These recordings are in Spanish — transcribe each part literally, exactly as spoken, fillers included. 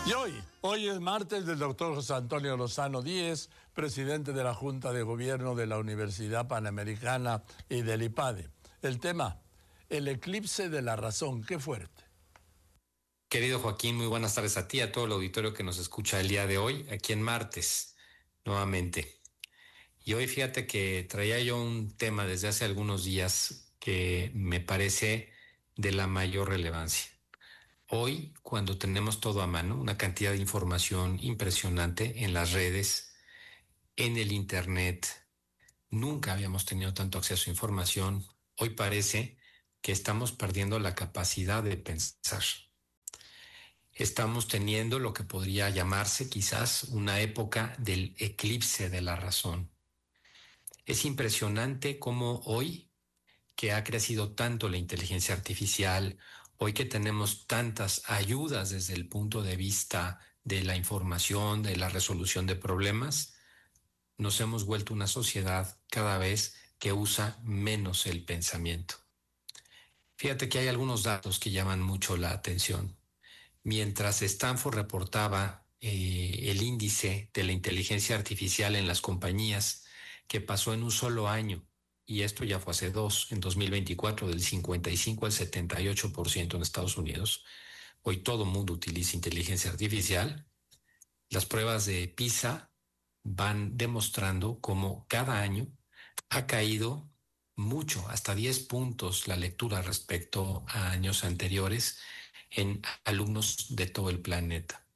Y hoy, hoy es martes del doctor José Antonio Lozano Díez, presidente de la Junta de Gobierno de la Universidad Panamericana y del IPADE. El tema, el eclipse de la razón. Qué fuerte. Querido Joaquín, muy buenas tardes a ti, a todo el auditorio que nos escucha el día de hoy, aquí en martes, nuevamente. Y hoy fíjate que traía yo un tema desde hace algunos días que me parece de la mayor relevancia. Hoy, cuando tenemos todo a mano, una cantidad de información impresionante en las redes, en el Internet, nunca habíamos tenido tanto acceso a información. Hoy parece que estamos perdiendo la capacidad de pensar. Estamos teniendo lo que podría llamarse quizás una época del eclipse de la razón. Es impresionante cómo hoy, que ha crecido tanto la inteligencia artificial, hoy que tenemos tantas ayudas desde el punto de vista de la información, de la resolución de problemas, nos hemos vuelto una sociedad cada vez que usa menos el pensamiento. Fíjate que hay algunos datos que llaman mucho la atención. Mientras Stanford reportaba eh, el índice de la inteligencia artificial en las compañías, que pasó en un solo año, y esto ya fue hace dos, en dos mil veinticuatro, del cincuenta y cinco al setenta y ocho por ciento en Estados Unidos. Hoy todo el mundo utiliza inteligencia artificial. Las pruebas de PISA van demostrando cómo cada año ha caído mucho, hasta diez puntos la lectura respecto a años anteriores en alumnos de todo el planeta.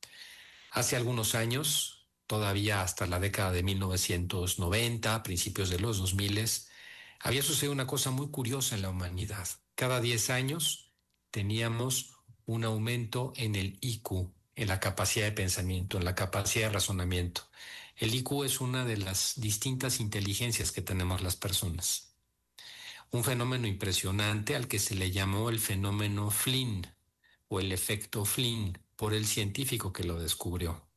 Hace algunos años, todavía hasta la década de mil novecientos noventa, principios de los dos mil, había sucedido una cosa muy curiosa en la humanidad. Cada diez años teníamos un aumento en el I Q, en la capacidad de pensamiento, en la capacidad de razonamiento. El I Q es una de las distintas inteligencias que tenemos las personas. Un fenómeno impresionante al que se le llamó el fenómeno Flynn o el efecto Flynn por el científico que lo descubrió.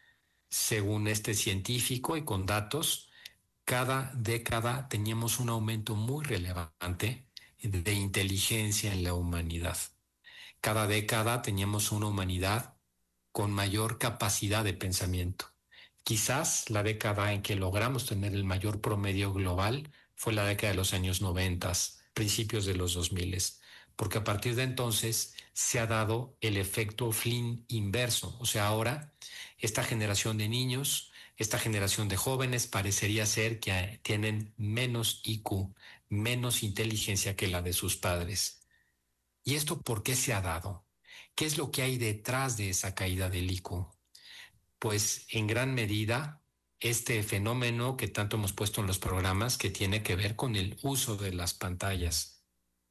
Según este científico y con datos, cada década teníamos un aumento muy relevante de inteligencia en la humanidad. Cada década teníamos una humanidad con mayor capacidad de pensamiento. Quizás la década en que logramos tener el mayor promedio global fue la década de los años noventas, principios de los dos miles, porque a partir de entonces se ha dado el efecto Flynn inverso. O sea, ahora esta generación de niños, esta generación de jóvenes parecería ser que tienen menos I Q, menos inteligencia que la de sus padres. ¿Y esto por qué se ha dado? ¿Qué es lo que hay detrás de esa caída del I Q? Pues en gran medida este fenómeno que tanto hemos puesto en los programas, que tiene que ver con el uso de las pantallas.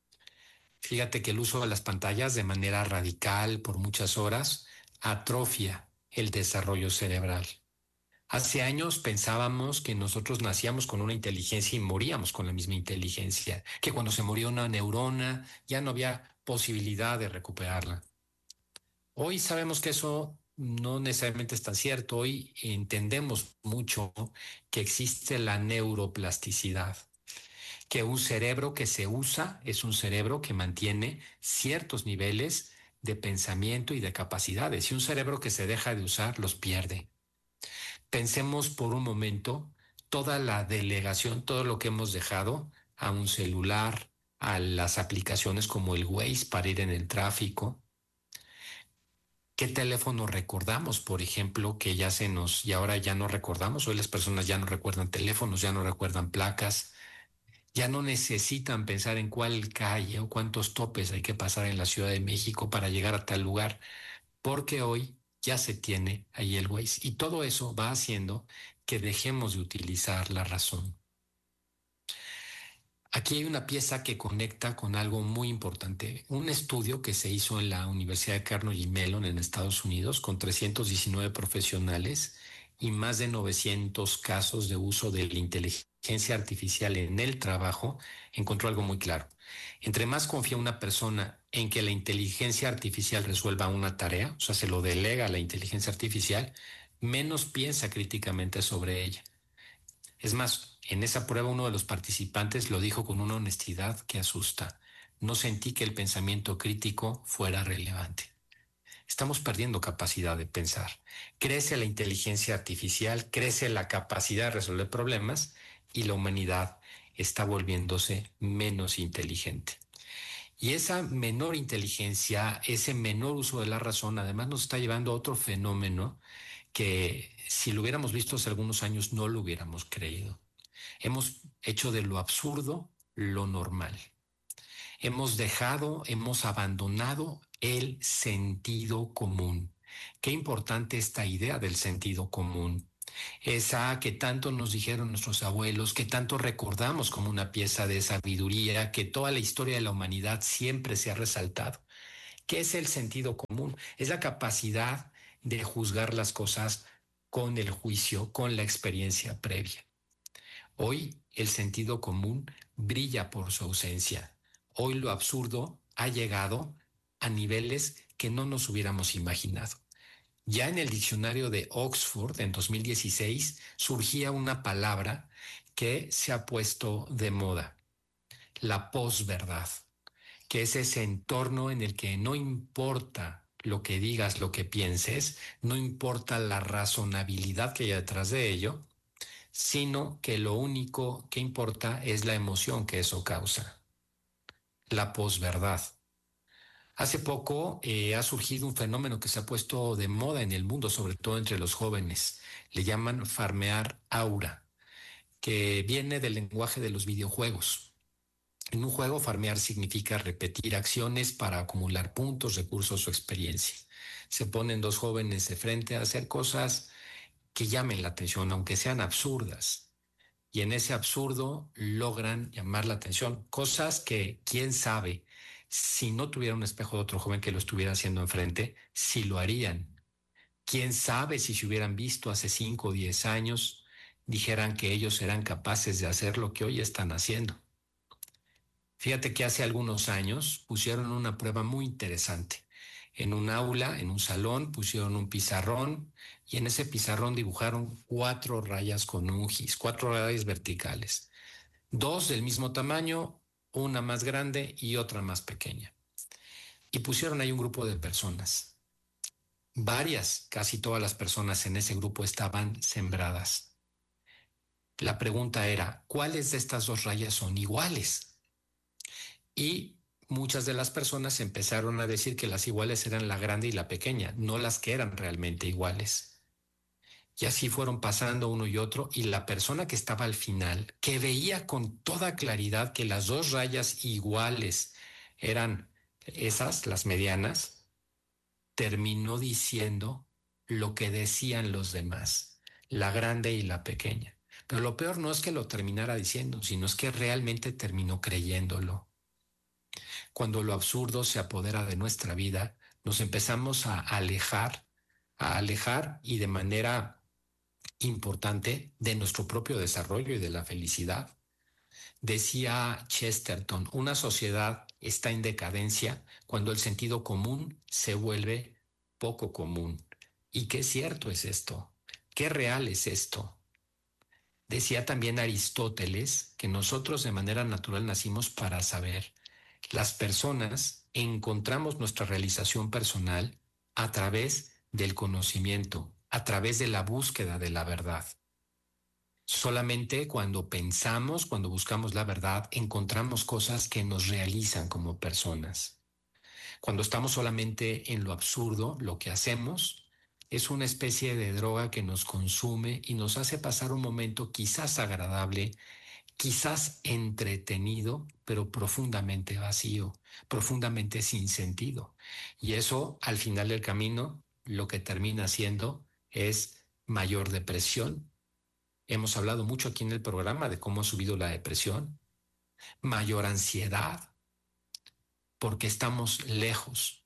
Fíjate que el uso de las pantallas de manera radical por muchas horas atrofia el desarrollo cerebral. Hace años pensábamos que nosotros nacíamos con una inteligencia y moríamos con la misma inteligencia, que cuando se murió una neurona ya no había posibilidad de recuperarla. Hoy sabemos que eso no necesariamente es tan cierto. Hoy entendemos mucho que existe la neuroplasticidad, que un cerebro que se usa es un cerebro que mantiene ciertos niveles de pensamiento y de capacidades, y un cerebro que se deja de usar los pierde. Pensemos por un momento toda la delegación, todo lo que hemos dejado a un celular, a las aplicaciones como el Waze para ir en el tráfico. ¿Qué teléfono recordamos, por ejemplo, que ya se nos, y ahora ya no recordamos? Hoy las personas ya no recuerdan teléfonos, ya no recuerdan placas, ya no necesitan pensar en cuál calle o cuántos topes hay que pasar en la Ciudad de México para llegar a tal lugar, porque hoy ya se tiene ahí el Waze. Y todo eso va haciendo que dejemos de utilizar la razón. Aquí hay una pieza que conecta con algo muy importante. Un estudio que se hizo en la Universidad de Carnegie Mellon en Estados Unidos con trescientos diecinueve profesionales y más de novecientos casos de uso de la inteligencia artificial en el trabajo, encontró algo muy claro. Entre más confía una persona en que la inteligencia artificial resuelva una tarea, o sea, se lo delega a la inteligencia artificial, menos piensa críticamente sobre ella. Es más, en esa prueba uno de los participantes lo dijo con una honestidad que asusta. No sentí que el pensamiento crítico fuera relevante. estamos perdiendo capacidad de pensar. Crece la inteligencia artificial, crece la capacidad de resolver problemas y la humanidad está volviéndose menos inteligente. Y esa menor inteligencia, ese menor uso de la razón, además nos está llevando a otro fenómeno que si lo hubiéramos visto hace algunos años no lo hubiéramos creído. Hemos hecho de lo absurdo lo normal. Hemos dejado, hemos abandonado el sentido común. Qué importante esta idea del sentido común. Esa que tanto nos dijeron nuestros abuelos, que tanto recordamos como una pieza de sabiduría, que toda la historia de la humanidad siempre se ha resaltado. ¿Qué es el sentido común? Es la capacidad de juzgar las cosas con el juicio, con la experiencia previa. Hoy el sentido común brilla por su ausencia. Hoy lo absurdo ha llegado a niveles que no nos hubiéramos imaginado. Ya en el diccionario de Oxford en dos mil dieciséis surgía una palabra que se ha puesto de moda, la posverdad, que es ese entorno en el que no importa lo que digas, lo que pienses, no importa la razonabilidad que haya detrás de ello, sino que lo único que importa es la emoción que eso causa, la posverdad. Hace poco eh, ha surgido un fenómeno que se ha puesto de moda en el mundo, sobre todo entre los jóvenes. Le llaman farmear aura, que viene del lenguaje de los videojuegos. En un juego, farmear significa repetir acciones para acumular puntos, recursos o experiencia. Se ponen dos jóvenes de frente a hacer cosas que llamen la atención, aunque sean absurdas. Y en ese absurdo logran llamar la atención. Cosas que, quién sabe, si no tuviera un espejo de otro joven que lo estuviera haciendo enfrente, sí lo harían. Quién sabe si se hubieran visto hace cinco o diez años, dijeran que ellos eran capaces de hacer lo que hoy están haciendo. Fíjate que hace algunos años pusieron una prueba muy interesante. En un aula, en un salón, pusieron un pizarrón y en ese pizarrón dibujaron cuatro rayas con un gis, cuatro rayas verticales. Dos del mismo tamaño, una más grande y otra más pequeña. Y pusieron ahí un grupo de personas. Varias, casi todas las personas en ese grupo estaban sembradas. La pregunta era, ¿cuáles de estas dos rayas son iguales? Y muchas de las personas empezaron a decir que las iguales eran la grande y la pequeña, no las que eran realmente iguales. Y así fueron pasando uno y otro, y la persona que estaba al final, que veía con toda claridad que las dos rayas iguales eran esas, las medianas, terminó diciendo lo que decían los demás, la grande y la pequeña. Pero lo peor no es que lo terminara diciendo, sino es que realmente terminó creyéndolo. Cuando lo absurdo se apodera de nuestra vida, nos empezamos a alejar, a alejar y de manera importante de nuestro propio desarrollo y de la felicidad. Decía Chesterton, una sociedad está en decadencia cuando el sentido común se vuelve poco común. ¿Y qué cierto es esto? ¿Qué real es esto? Decía también Aristóteles que nosotros de manera natural nacimos para saber. Las personas encontramos nuestra realización personal a través del conocimiento, a través de la búsqueda de la verdad. Solamente cuando pensamos, cuando buscamos la verdad, encontramos cosas que nos realizan como personas. Cuando estamos solamente en lo absurdo, lo que hacemos es una especie de droga que nos consume y nos hace pasar un momento quizás agradable, quizás entretenido, pero profundamente vacío, profundamente sin sentido. Y eso, al final del camino, lo que termina siendo es mayor depresión. Hemos hablado mucho aquí en el programa de cómo ha subido la depresión, mayor ansiedad, porque estamos lejos.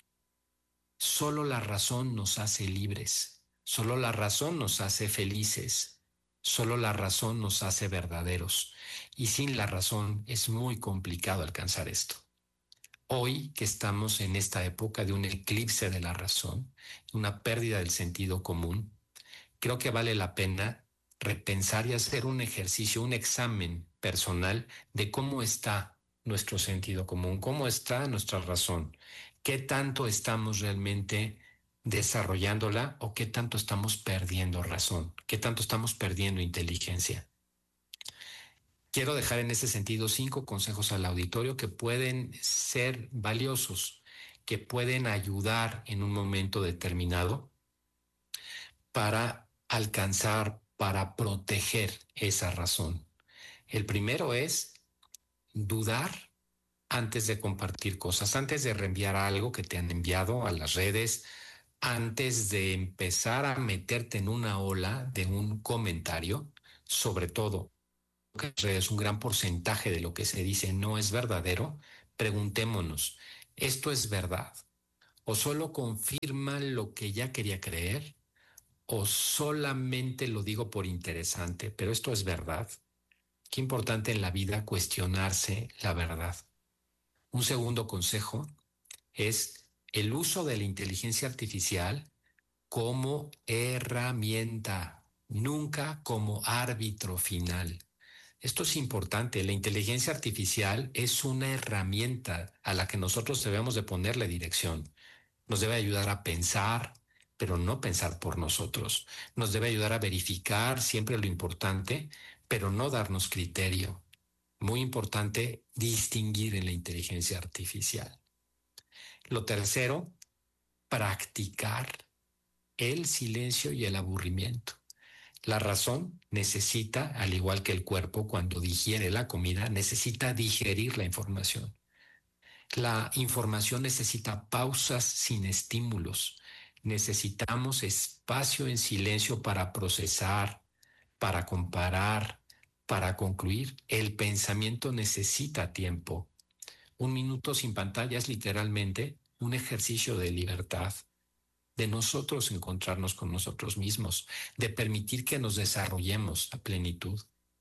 Solo la razón nos hace libres, solo la razón nos hace felices, solo la razón nos hace verdaderos. Y sin la razón es muy complicado alcanzar esto. Hoy que estamos en esta época de un eclipse de la razón, una pérdida del sentido común, creo que vale la pena repensar y hacer un ejercicio, un examen personal de cómo está nuestro sentido común, cómo está nuestra razón, qué tanto estamos realmente desarrollándola o qué tanto estamos perdiendo razón, qué tanto estamos perdiendo inteligencia. Quiero dejar en ese sentido cinco consejos al auditorio que pueden ser valiosos, que pueden ayudar en un momento determinado para alcanzar, para proteger esa razón. El primero es dudar antes de compartir cosas, antes de reenviar algo que te han enviado a las redes, antes de empezar a meterte en una ola de un comentario, sobre todo que es un gran porcentaje de lo que se dice no es verdadero, preguntémonos, ¿esto es verdad? ¿O solo confirma lo que ya quería creer? ¿O solamente lo digo por interesante? ¿Pero esto es verdad? Qué importante en la vida cuestionarse la verdad. Un segundo consejo es el uso de la inteligencia artificial como herramienta, nunca como árbitro final. Esto es importante. La inteligencia artificial es una herramienta a la que nosotros debemos de ponerle dirección. Nos debe ayudar a pensar, pero no pensar por nosotros. Nos debe ayudar a verificar siempre lo importante, pero no darnos criterio. Muy importante distinguir en la inteligencia artificial. Lo tercero, practicar el silencio y el aburrimiento. La razón necesita, al igual que el cuerpo cuando digiere la comida, necesita digerir la información. La información necesita pausas sin estímulos. Necesitamos espacio en silencio para procesar, para comparar, para concluir. El pensamiento necesita tiempo. Un minuto sin pantalla es literalmente un ejercicio de libertad, de nosotros encontrarnos con nosotros mismos, de permitir que nos desarrollemos a plenitud.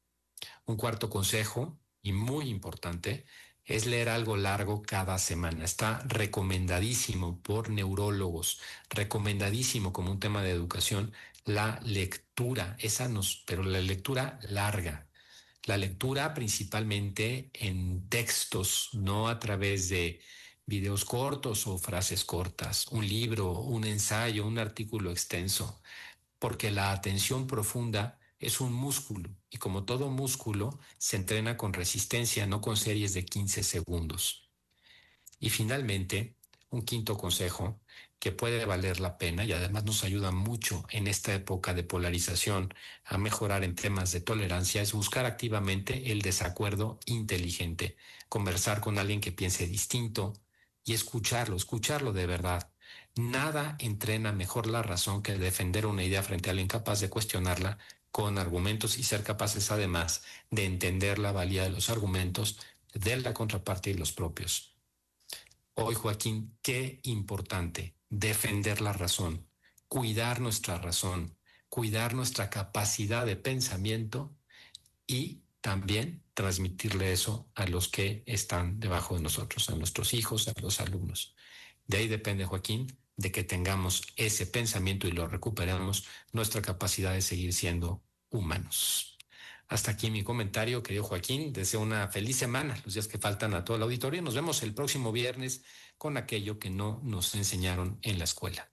Un cuarto consejo, y muy importante, es leer algo largo cada semana. Está recomendadísimo por neurólogos, recomendadísimo como un tema de educación, la lectura, esa nos, pero la lectura larga. La lectura principalmente en textos, no a través de videos cortos o frases cortas, un libro, un ensayo, un artículo extenso, porque la atención profunda es un músculo y como todo músculo se entrena con resistencia, no con series de quince segundos. Y finalmente, un quinto consejo que puede valer la pena y además nos ayuda mucho en esta época de polarización a mejorar en temas de tolerancia es buscar activamente el desacuerdo inteligente, conversar con alguien que piense distinto y escucharlo, escucharlo de verdad. Nada entrena mejor la razón que defender una idea frente a alguien capaz de cuestionarla con argumentos y ser capaces además de entender la valía de los argumentos de la contraparte y los propios. Hoy, Joaquín, qué importante defender la razón, cuidar nuestra razón, cuidar nuestra capacidad de pensamiento y también transmitirle eso a los que están debajo de nosotros, a nuestros hijos, a los alumnos. De ahí depende, Joaquín, de que tengamos ese pensamiento y lo recuperemos, nuestra capacidad de seguir siendo humanos. Hasta aquí mi comentario, querido Joaquín. Deseo una feliz semana, los días que faltan a todo el auditorio. Nos vemos el próximo viernes con aquello que no nos enseñaron en la escuela.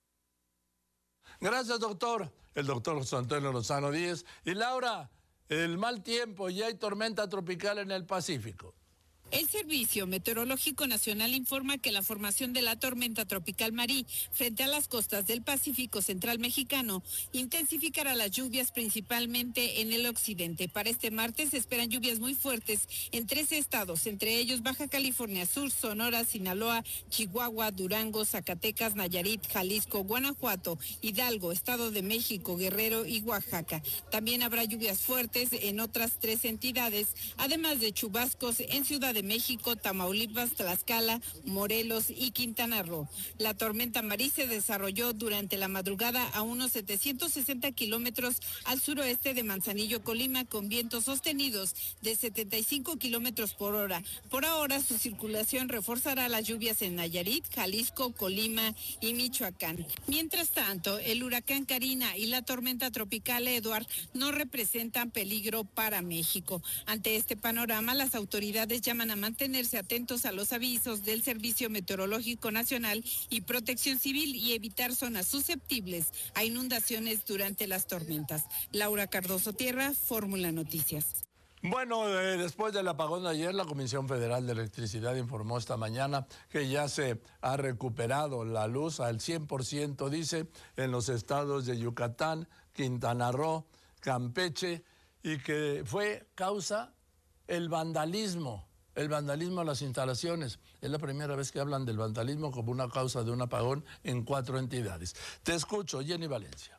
Gracias, doctor. El doctor José Antonio Lozano Díez. Y Laura, el mal tiempo, ya hay tormenta tropical en el Pacífico. El Servicio Meteorológico Nacional informa que la formación de la tormenta tropical Marí frente a las costas del Pacífico Central Mexicano intensificará las lluvias principalmente en el occidente. Para este martes se esperan lluvias muy fuertes en tres estados, entre ellos Baja California Sur, Sonora, Sinaloa, Chihuahua, Durango, Zacatecas, Nayarit, Jalisco, Guanajuato, Hidalgo, Estado de México, Guerrero y Oaxaca. También habrá lluvias fuertes en otras tres entidades, además de chubascos en Ciudad de México, Tamaulipas, Tlaxcala, Morelos y Quintana Roo. La tormenta Marí se desarrolló durante la madrugada a unos setecientos sesenta kilómetros al suroeste de Manzanillo, Colima, con vientos sostenidos de setenta y cinco kilómetros por hora. Por ahora, su circulación reforzará las lluvias en Nayarit, Jalisco, Colima y Michoacán. Mientras tanto, el huracán Karina y la tormenta tropical Edward no representan peligro para México. Ante este panorama, las autoridades llaman a mantenerse atentos a los avisos del Servicio Meteorológico Nacional y Protección Civil y evitar zonas susceptibles a inundaciones durante las tormentas. Laura Cardoso Tierra, Fórmula Noticias. Bueno, eh, después del apagón de ayer, la Comisión Federal de Electricidad informó esta mañana que ya se ha recuperado la luz al cien por ciento, dice, en los estados de Yucatán, Quintana Roo, Campeche, y que fue causa el vandalismo, el vandalismo a las instalaciones. Es la primera vez que hablan del vandalismo como una causa de un apagón en cuatro entidades. Te escucho, Jenny Valencia.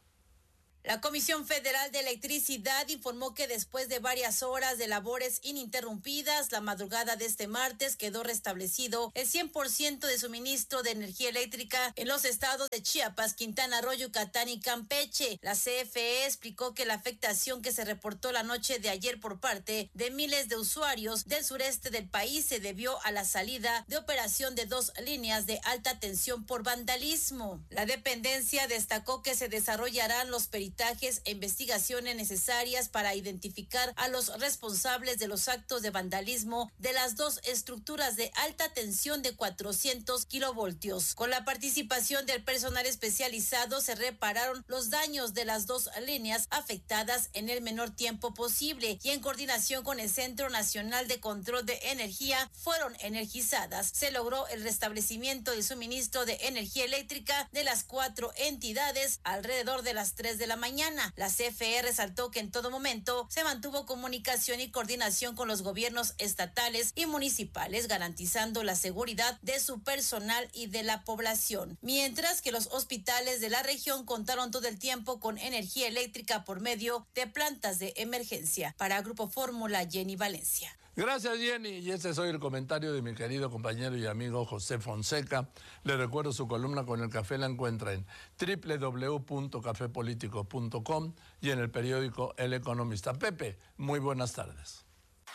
La Comisión Federal de Electricidad informó que después de varias horas de labores ininterrumpidas, la madrugada de este martes quedó restablecido el cien por ciento de suministro de energía eléctrica en los estados de Chiapas, Quintana Roo, Yucatán y Campeche. La C F E explicó que la afectación que se reportó la noche de ayer por parte de miles de usuarios del sureste del país se debió a la salida de operación de dos líneas de alta tensión por vandalismo. La dependencia destacó que se desarrollarán los peritajes e investigaciones necesarias para identificar a los responsables de los actos de vandalismo de las dos estructuras de alta tensión de cuatrocientos kilovoltios. Con la participación del personal especializado se repararon los daños de las dos líneas afectadas en el menor tiempo posible y en coordinación con el Centro Nacional de Control de Energía fueron energizadas. Se logró el restablecimiento del suministro de energía eléctrica de las cuatro entidades alrededor de las tres de la mañana. La C F E resaltó que en todo momento se mantuvo comunicación y coordinación con los gobiernos estatales y municipales, garantizando la seguridad de su personal y de la población. Mientras que los hospitales de la región contaron todo el tiempo con energía eléctrica por medio de plantas de emergencia. Para Grupo Fórmula, Jenny Valencia. Gracias, Jenny. Y este es hoy el comentario de mi querido compañero y amigo José Fonseca. Le recuerdo su columna con el café, la encuentra en doble u doble u doble u punto café político punto com y en el periódico El Economista. Pepe, muy buenas tardes.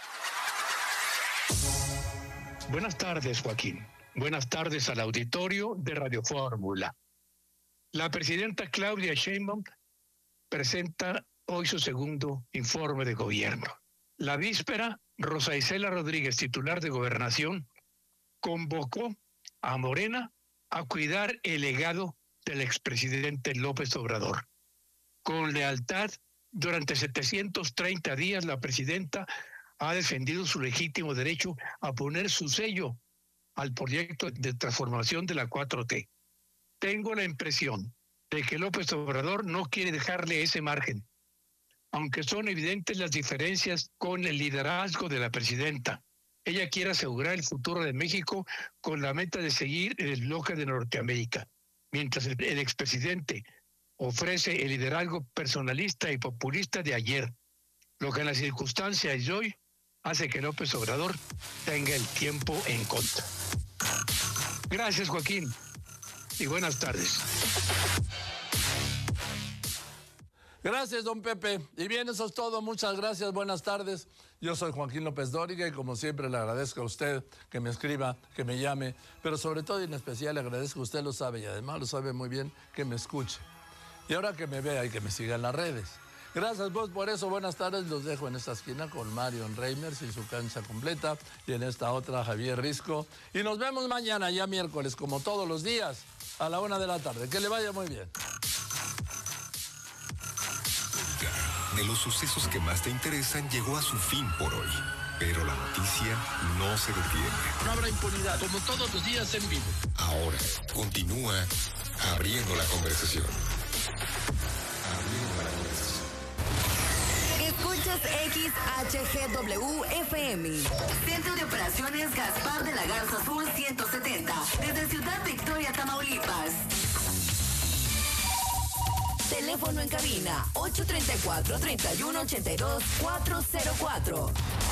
Buenas tardes, Joaquín. Buenas tardes al auditorio de Radio Fórmula. La presidenta Claudia Sheinbaum presenta hoy su segundo informe de gobierno. La víspera, Rosa Isela Rodríguez, titular de Gobernación, convocó a Morena a cuidar el legado del expresidente López Obrador. Con lealtad, durante setecientos treinta días, la presidenta ha defendido su legítimo derecho a poner su sello al proyecto de transformación de la cuatro T. Tengo la impresión de que López Obrador no quiere dejarle ese margen, aunque son evidentes las diferencias con el liderazgo de la presidenta. Ella quiere asegurar el futuro de México con la meta de seguir en el bloque de Norteamérica, mientras el, el expresidente ofrece el liderazgo personalista y populista de ayer, lo que en las circunstancias de hoy hace que López Obrador tenga el tiempo en contra. Gracias, Joaquín, y buenas tardes. Gracias, don Pepe. Y bien, eso es todo. Muchas gracias. Buenas tardes. Yo soy Joaquín López Dóriga y como siempre le agradezco a usted que me escriba, que me llame, pero sobre todo y en especial le agradezco, usted lo sabe y además lo sabe muy bien, que me escuche. Y ahora que me vea y que me siga en las redes. Gracias vos por eso. Buenas tardes. Los dejo en esta esquina con Marion Reimers y su cancha completa y en esta otra Javier Risco. Y nos vemos mañana, ya miércoles, como todos los días, a la una de la tarde. Que le vaya muy bien. De los sucesos que más te interesan llegó a su fin por hoy. Pero la noticia no se detiene. No habrá impunidad, como todos los días en vivo. Ahora continúa abriendo la conversación. Abriendo la conversación. Escuchas X H G W F M. Centro de Operaciones Gaspar de la Garza Sur ciento setenta. Desde Ciudad Victoria, Tamaulipas. Teléfono en cabina ocho tres cuatro, tres uno ocho dos, cuatro cero cuatro.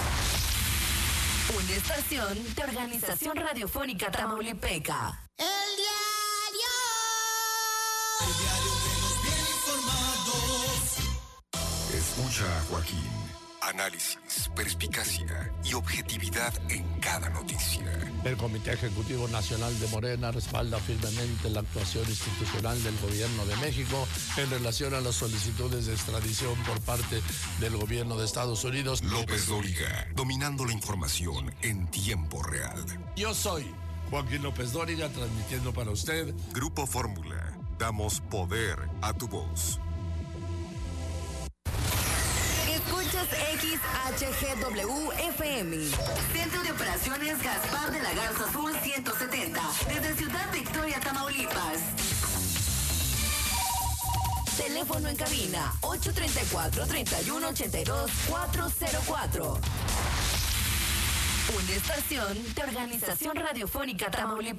Una estación de Organización Radiofónica Tamaulipeca. El diario. El diario de los bien informados. Escucha a Joaquín análisis, perspicacia y objetividad en cada noticia. El Comité Ejecutivo Nacional de Morena respalda firmemente la actuación institucional del Gobierno de México en relación a las solicitudes de extradición por parte del Gobierno de Estados Unidos. López Dóriga, dominando la información en tiempo real. Yo soy Joaquín López Dóriga, transmitiendo para usted Grupo Fórmula. Damos poder a tu voz. Escuchas X H G W F M. Centro de Operaciones Gaspar de la Garza Sur ciento setenta. Desde Ciudad Victoria, Tamaulipas. Teléfono en cabina ocho tres cuatro, tres uno ocho dos, cuatro cero cuatro. Una estación de Organización Radiofónica Tamaulipas.